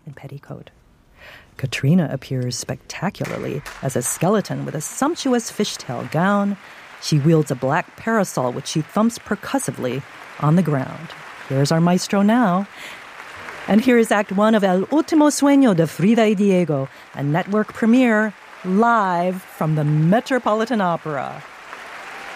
in petticoat. Katrina appears spectacularly as a skeleton with a sumptuous fishtail gown. She wields a black parasol which she thumps percussively on the ground. Here's our maestro now. And here is Act 1 of El Último Sueño de Frida y Diego, a network premiere live from the Metropolitan Opera.